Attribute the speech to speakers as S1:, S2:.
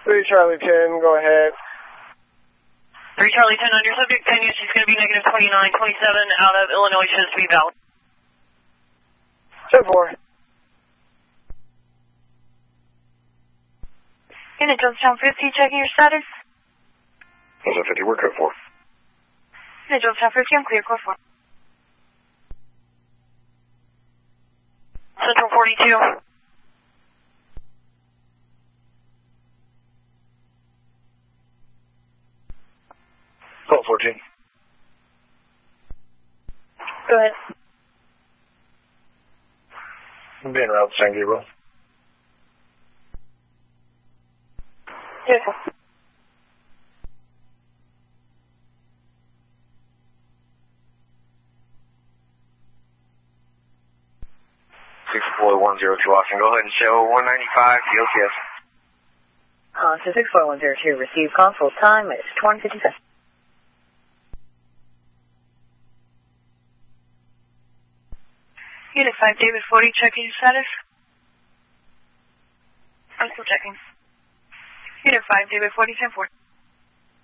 S1: 3 Charlie 10, go ahead.
S2: 3 Charlie 10 on your subject 10, yes, she's going to be negative 2927 out of Illinois, shows to be valid.
S1: 10-4.
S3: Unit Jonestown 50, checking your status.
S4: Jonestown 50, we're code 4.
S3: Unit Jonestown 50, I'm clear, code 4.
S2: Central 42.
S4: Call 14.
S3: Go ahead.
S4: I'm being routed to San Gabriel.
S3: Yes.
S4: 64102 Austin, go ahead and show 195 DLCS.
S3: So 64102, receive console time is 2057. Unit 5, David 40, checking your status. I'm still checking. Unit 5, David 40, 10-4.